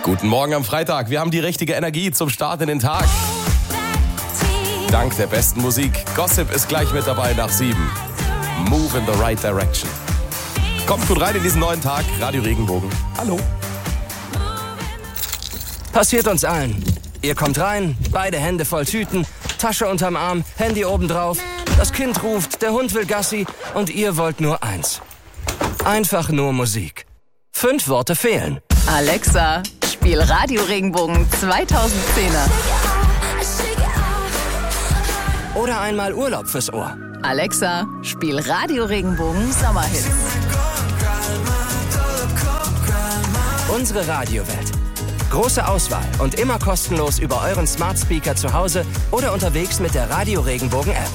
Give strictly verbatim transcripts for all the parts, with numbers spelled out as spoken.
Guten Morgen am Freitag. Wir haben die richtige Energie zum Start in den Tag. Dank der besten Musik. Gossip ist gleich mit dabei nach sieben. Move in the right direction. Kommt gut rein in diesen neuen Tag. Radio Regenbogen. Hallo. Passiert uns allen. Ihr kommt rein, beide Hände voll Tüten, Tasche unterm Arm, Handy obendrauf. Das Kind ruft, der Hund will Gassi und ihr wollt nur eins. Einfach nur Musik. Fünf Worte fehlen. Alexa, spiel Radio Regenbogen zweitausendzehner. Oder einmal Urlaub fürs Ohr. Alexa, spiel Radio Regenbogen Sommerhits. Unsere Radiowelt. Große Auswahl und immer kostenlos über euren Smart Speaker zu Hause oder unterwegs mit der Radio Regenbogen App.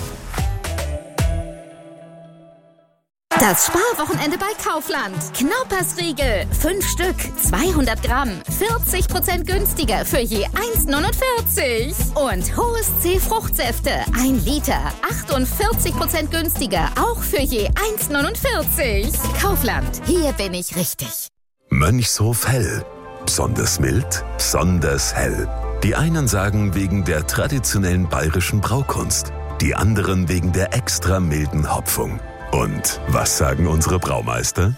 Das Sparwochenende bei Kaufland. Knaupersriegel. Fünf Stück. zweihundert Gramm. vierzig Prozent günstiger für je eins neunundvierzig. Und Hohes C Fruchtsäfte. Ein Liter. achtundvierzig Prozent günstiger. Auch für je eins neunundvierzig. Kaufland. Hier bin ich richtig. Mönchshof Hell. Besonders mild, besonders hell. Die einen sagen wegen der traditionellen bayerischen Braukunst. Die anderen wegen der extra milden Hopfung. Und was sagen unsere Braumeister?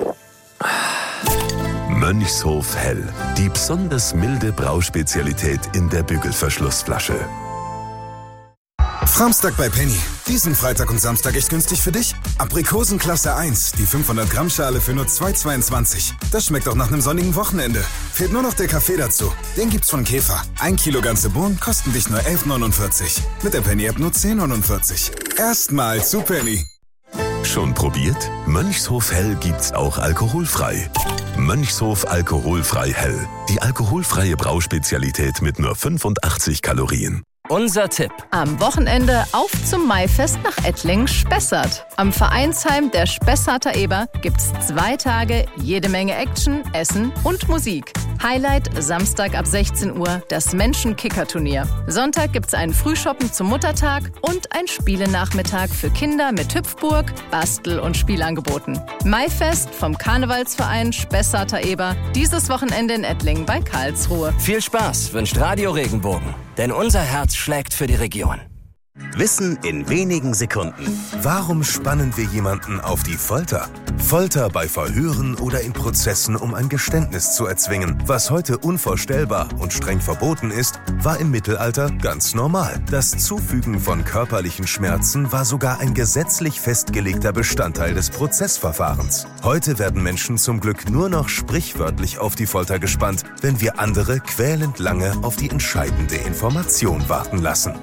Mönchshof Hell, die besonders milde Brauspezialität in der Bügelverschlussflasche. Framstag bei Penny. Diesen Freitag und Samstag echt günstig für dich. Aprikosen Klasse eins, die fünfhundert Gramm Schale für nur zwei Euro zweiundzwanzig. Das schmeckt auch nach einem sonnigen Wochenende. Fehlt nur noch der Kaffee dazu. Den gibt's von Käfer. Ein Kilo ganze Bohnen kosten dich nur elf Euro neunundvierzig. Mit der Penny-App nur zehn Euro neunundvierzig. Erstmal zu Penny. Schon probiert? Mönchshof Hell gibt's auch alkoholfrei. Mönchshof Alkoholfrei Hell. Die alkoholfreie Brauspezialität mit nur fünfundachtzig Kalorien. Unser Tipp. Am Wochenende auf zum Maifest nach Ettling-Spessart. Am Vereinsheim der Spessarter Eber gibt's zwei Tage jede Menge Action, Essen und Musik. Highlight Samstag ab sechzehn Uhr das Menschen-Kicker-Turnier. Sonntag gibt's einen Frühshoppen zum Muttertag und ein Spielenachmittag für Kinder mit Hüpfburg, Bastel- und Spielangeboten. Maifest vom Karnevalsverein Spessarter Eber. Dieses Wochenende in Ettling bei Karlsruhe. Viel Spaß wünscht Radio Regenbogen. Denn unser Herz schlägt für die Region. Wissen in wenigen Sekunden. Warum spannen wir jemanden auf die Folter? Folter bei Verhören oder in Prozessen, um ein Geständnis zu erzwingen. Was heute unvorstellbar und streng verboten ist, war im Mittelalter ganz normal. Das Zufügen von körperlichen Schmerzen war sogar ein gesetzlich festgelegter Bestandteil des Prozessverfahrens. Heute werden Menschen zum Glück nur noch sprichwörtlich auf die Folter gespannt, wenn wir andere quälend lange auf die entscheidende Information warten lassen.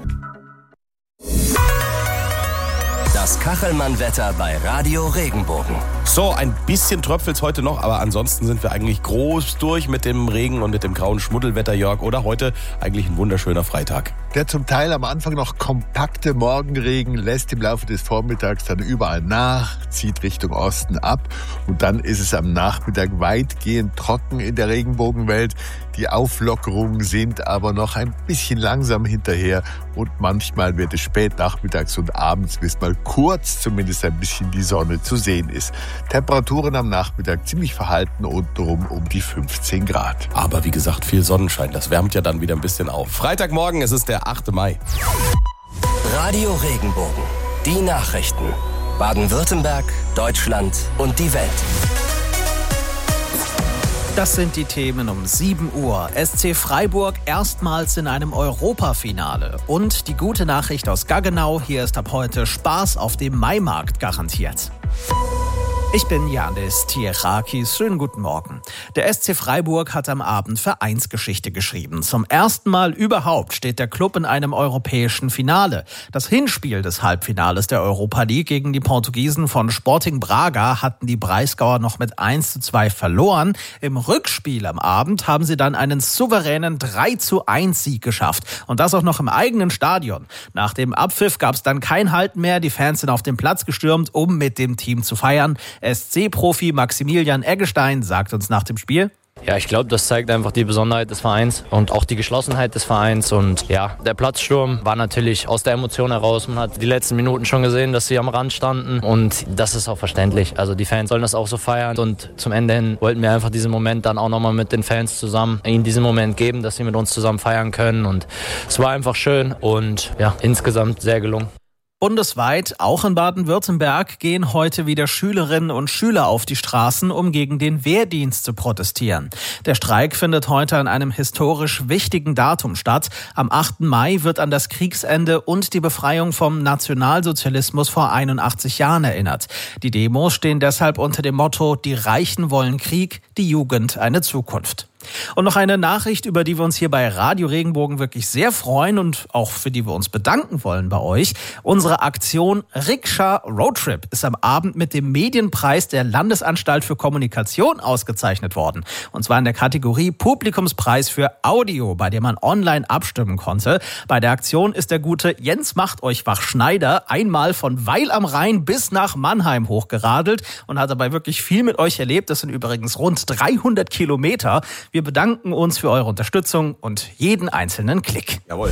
Das Kachelmann-Wetter bei Radio Regenbogen. So, ein bisschen tröpfelt's heute noch, aber ansonsten sind wir eigentlich groß durch mit dem Regen und mit dem grauen Schmuddelwetter, Jörg. Oder heute eigentlich ein wunderschöner Freitag. Der zum Teil am Anfang noch kompakte Morgenregen lässt im Laufe des Vormittags dann überall nach, zieht Richtung Osten ab und dann ist es am Nachmittag weitgehend trocken in der Regenbogenwelt. Die Auflockerungen sind aber noch ein bisschen langsam hinterher und manchmal wird es spät nachmittags und abends, bis mal kurz zumindest ein bisschen die Sonne zu sehen ist. Temperaturen am Nachmittag ziemlich verhalten und drum um die fünfzehn Grad. Aber wie gesagt, viel Sonnenschein, das wärmt ja dann wieder ein bisschen auf. Freitagmorgen, es ist der achte Mai. Radio Regenbogen. Die Nachrichten. Baden-Württemberg, Deutschland und die Welt. Das sind die Themen um sieben Uhr. S C Freiburg erstmals in einem Europafinale. Und die gute Nachricht aus Gaggenau, hier ist ab heute Spaß auf dem Maimarkt garantiert. Ich bin Janis Tierakis. Schönen guten Morgen. Der S C Freiburg hat am Abend Vereinsgeschichte geschrieben. Zum ersten Mal überhaupt steht der Klub in einem europäischen Finale. Das Hinspiel des Halbfinales der Europa League gegen die Portugiesen von Sporting Braga hatten die Breisgauer noch mit eins zu zwei verloren. Im Rückspiel am Abend haben sie dann einen souveränen drei zu eins Sieg geschafft. Und das auch noch im eigenen Stadion. Nach dem Abpfiff gab es dann kein Halten mehr. Die Fans sind auf den Platz gestürmt, um mit dem Team zu feiern. S C-Profi Maximilian Eggestein sagt uns nach dem Spiel: Ja, ich glaube, das zeigt einfach die Besonderheit des Vereins und auch die Geschlossenheit des Vereins. Und ja, der Platzsturm war natürlich aus der Emotion heraus. Man hat die letzten Minuten schon gesehen, dass sie am Rand standen und das ist auch verständlich. Also die Fans sollen das auch so feiern und zum Ende hin wollten wir einfach diesen Moment dann auch nochmal mit den Fans zusammen ihnen diesen Moment geben, dass sie mit uns zusammen feiern können und es war einfach schön und ja, insgesamt sehr gelungen. Bundesweit, auch in Baden-Württemberg, gehen heute wieder Schülerinnen und Schüler auf die Straßen, um gegen den Wehrdienst zu protestieren. Der Streik findet heute an einem historisch wichtigen Datum statt. Am achten Mai wird an das Kriegsende und die Befreiung vom Nationalsozialismus vor einundachtzig Jahren erinnert. Die Demos stehen deshalb unter dem Motto: Die Reichen wollen Krieg, die Jugend eine Zukunft. Und noch eine Nachricht, über die wir uns hier bei Radio Regenbogen wirklich sehr freuen und auch für die wir uns bedanken wollen bei euch. Unsere Aktion Rikscha Roadtrip ist am Abend mit dem Medienpreis der Landesanstalt für Kommunikation ausgezeichnet worden. Und zwar in der Kategorie Publikumspreis für Audio, bei dem man online abstimmen konnte. Bei der Aktion ist der gute Jens Macht euch wach Schneider einmal von Weil am Rhein bis nach Mannheim hochgeradelt und hat dabei wirklich viel mit euch erlebt. Das sind übrigens rund dreihundert Kilometer. Wir bedanken uns für eure Unterstützung und jeden einzelnen Klick. Jawohl.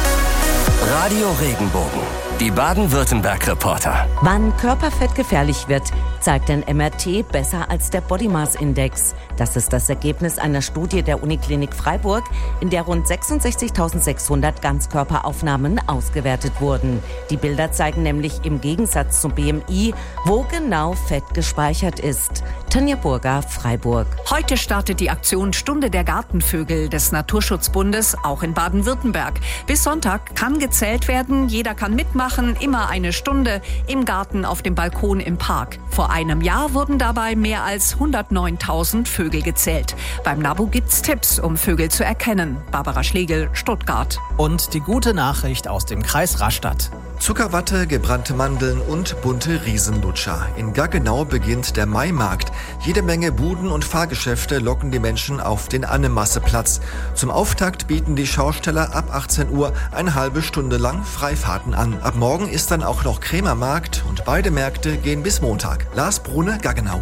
Radio Regenbogen, die Baden-Württemberg-Reporter. Wann Körperfett gefährlich wird, zeigt ein M R T besser als der Body Mass Index. Das ist das Ergebnis einer Studie der Uniklinik Freiburg, in der rund sechsundsechzigtausendsechshundert Ganzkörperaufnahmen ausgewertet wurden. Die Bilder zeigen nämlich im Gegensatz zum B M I, wo genau Fett gespeichert ist. Tanja Burger, Freiburg. Heute startet die Aktion Stunde der Gartenvögel des Naturschutzbundes, auch in Baden-Württemberg. Bis Sonntag kann gezählt werden, jeder kann mitmachen, immer eine Stunde, im Garten, auf dem Balkon, im Park. Vor einem Jahr wurden dabei mehr als hundertneuntausend Vögel gezählt. Beim NABU gibt's Tipps, um Vögel zu erkennen. Barbara Schlegel, Stuttgart. Und die gute Nachricht aus dem Kreis Rastatt. Zuckerwatte, gebrannte Mandeln und bunte Riesenlutscher. In Gaggenau beginnt der Maimarkt. Jede Menge Buden und Fahrgeschäfte locken die Menschen auf den Annemasseplatz. Zum Auftakt bieten die Schausteller ab achtzehn Uhr eine halbe Stunde lang Freifahrten an. Ab morgen ist dann auch noch Krämermarkt und beide Märkte gehen bis Montag. Lars Brune, Gaggenau.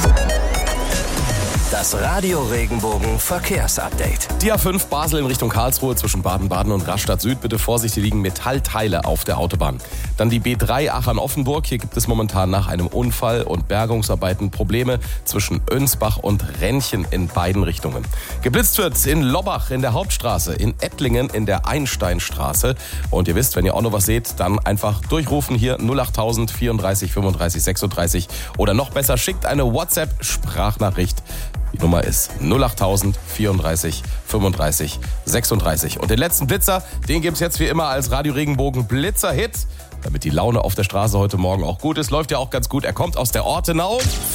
Das Radio Regenbogen Verkehrsupdate. Die A fünf Basel in Richtung Karlsruhe zwischen Baden-Baden und Rastatt Süd. Bitte vorsichtig, liegen Metallteile auf der Autobahn. Dann die B drei Aachen-Offenburg. Hier gibt es momentan nach einem Unfall und Bergungsarbeiten Probleme zwischen Önsbach und Rennchen in beiden Richtungen. Geblitzt wird in Lobbach in der Hauptstraße, in Ettlingen in der Einsteinstraße. Und ihr wisst, wenn ihr auch noch was seht, dann einfach durchrufen hier null achttausend vierunddreißig fünfunddreißig sechsunddreißig oder noch besser, schickt eine WhatsApp-Sprachnachricht. Die Nummer ist null achttausend vierunddreißig fünfunddreißig sechsunddreißig. Und den letzten Blitzer, den gibt's jetzt wie immer als Radio Regenbogen Blitzer-Hit. Damit die Laune auf der Straße heute Morgen auch gut ist, läuft ja auch ganz gut. Er kommt aus der Ortenau.